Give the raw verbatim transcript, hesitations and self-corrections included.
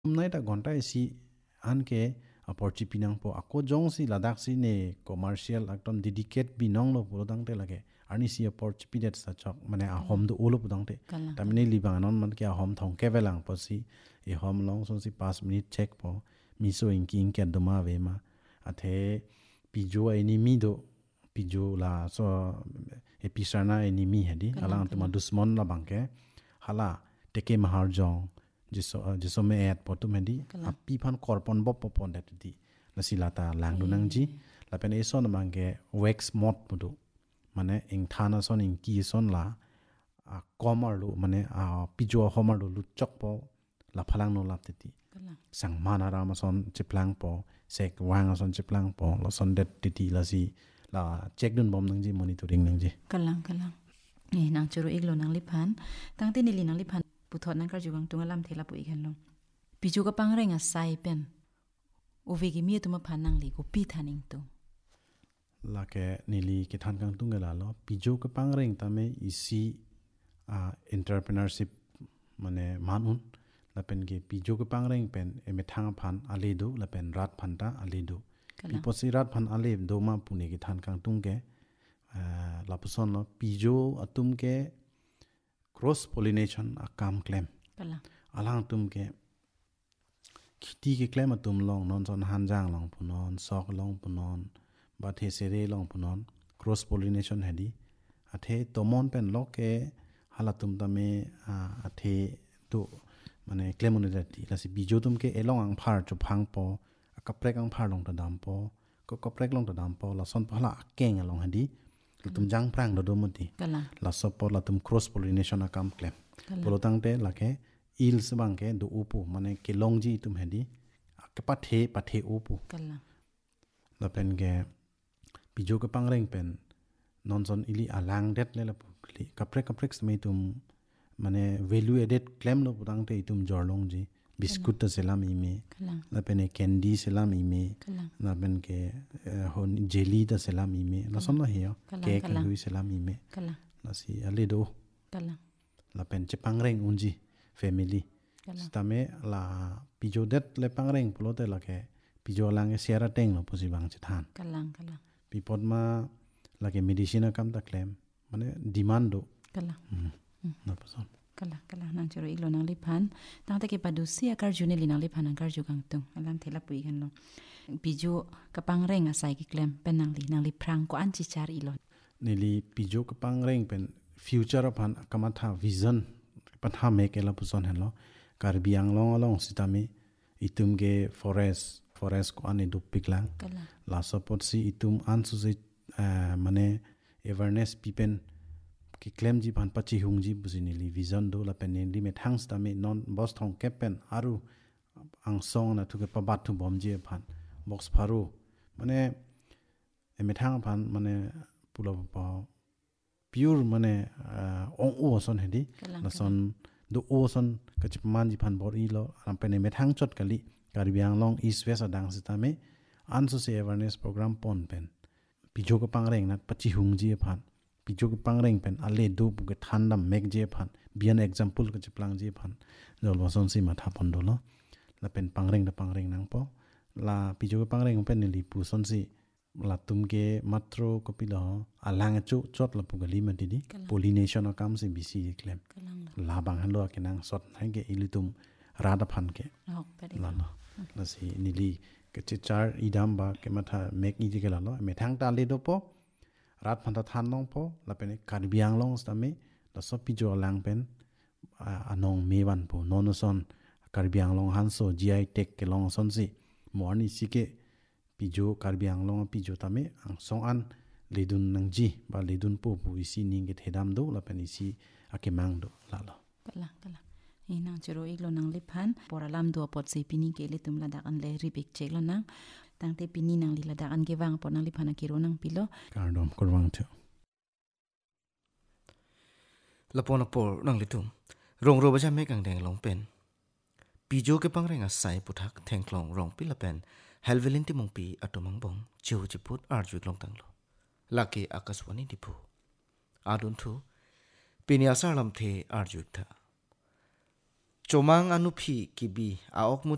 Nay ta gonta isi an ke aporchi pinang po ako jong si Ladakh si ne commercial aktom dedicate binong lo puro dang te lage ani si aporchi pidet sa chok mane a hom do ulo pudang te tamne libangon man ke a hom thong ke velang po si e hom long son si five minute check po mi so inki inke doma ve ma athe pijo ai mi do pijo la so episana ai mi hedi ala tuma dusmon la bangke hala teke mahar jong jiso jiso me et potu mendi api phan korpon bop popon dat di la silata lang du nang ji la pen e son mangke wax mod pudu mane ing thana son ing ki son la a komar lu mane a pijo homar lu chok po la phalang no lap ti sang mana ra ma son chiplang po sek wang son chiplang po la son det ti la si la check dun bom nang ji monitoring nang ji kalang kalang e nang churu iglo nang liphan tangte ni li nang liphan puthot nang kar jugang tunga lam thela pu ikhan lo piju ka pangrenga sai pen uvegi mi tuma phanang li ko pi thaning tu la ke nili ke than kang tunga la lo pijo ka pangreng ta me isi a entrepreneurship mane manun la pen ge pijo ka pangreng pen e me thang phan ale do la pen rat phan ta ale do pipo si rat phan ale do ma pune ke than kang tung ke la puson lo pijo atum ke cross pollination akam claim alang tum ke khiti ke claim atum long non son hanjang long punon sok long punon ba the sere long punon cross pollination hedi athe tomon pen lo ke halatum tame athe to mane claim on that la si bijo tum ke elong ang phar chu phang po akaprek ang phar long ta dam po ko kaprek long ta dam po la son phala akeng along hedi tum jang prang do moti la sopo la tum cross pollination akam claim polotang te la ke il sabang ke do upu mane ke longji tum hedi ke pathe pathe upu la pen ke pijo ke pangreng pen non son ili alang det le la puli kaprek kaprek sme tum mane value added claim lo putang te tum jorlong ji biscuit ta selam ime la pen candy selam ime la pen ke hon jelly ta selam ime la son la hiyo cake lui selam ime la si ale do la pen che pangreng unji family stame la pijo det le pangreng plote la ke pijo lang siara teng lo posi bang chethan kalang kalang pipod ma la ke medicine kam ta claim mane demand do kalang na pason kala kala nang chero iglo nang liphan tangta ke padu sia kar june li nang liphan nang kar jugang tung alam thela pui gan lo pijo kapang reng asai ki claim penang li nang li prang ko anchi char ilon nili pijo kapang reng pen future of an kamatha vision patha make la puson hello karbiang long long sitami itum ge forest forest ko ane du piklang la support si itum ansu se mane awareness pipen ki claim ji pan pachi hungji buzini vision do la pen ni me thangs ta me non boss thong kepen aru ang song na thuke pabat thu bomji phan box pharu mane e me thang phan mane pulo pa pure mane ong o son hedi la son do o son ka chip man ji phan bor i lo am pen me thang chot kali karbiang long east west adang sita me anso se awareness program pon pen pijo ko pangreng na pachi hungji phan pijo ko pangreng pen ale do bu ke thandam mek je phan bian example ko chiplang je phan jol wason si matha pon do lo la pen pangreng da pangreng nang po la pijo ko pangreng pen ni pu son si la tum ke matro ko pilo alang chu chot la pu gali man di pollination akam se bisi claim la bang han lo ke nang sot hai ke ilitum rada phan ke la la la si nili ke char idam ba ke matha mek ni ke la lo me thang ta le do po rat phan ta than long po la pen karbiang long sta me la so pi jo lang pen anong me wan po non son karbiang long han so gi tech ke long son si morni si ke pi jo karbiang long pi jo ta me ang song an ledun nang ji ba ledun po pu isi ning ke thedam do la pen isi akemang do la lo kala kala inang chero iglo nang liphan poralam do pot se pini ke litum la dak an le ribek chek lo nang tangte pini nang li la dak an ke wang pon nang liphan ki ro nang pilo kardom korwang thu lapon por nang litum rong ro ba ja me kang deng long pen pijo ke pangreng asai puthak thengklong rong pila pen helvelin ti mong pi atomang bom chiu chi put arju long tang lo laki akaswani dipu adun thu pini asar lam the arju tha chomang anu phi kibi aok mu